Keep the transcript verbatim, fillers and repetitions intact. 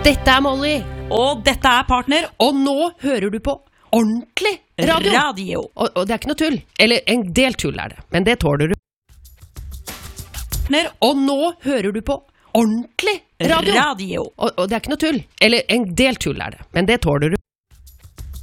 Dette er Molly, Og dette er Partner og nå hører du på ordentlig radio. Radio. Og, og det er ikke noe tull. Eller en del tull er det, men det tåler du. Partner Og nå hører du på ordentlig radio. Radio. Og, og det er ikke noe tull. Eller en del tull er det, men det tåler du.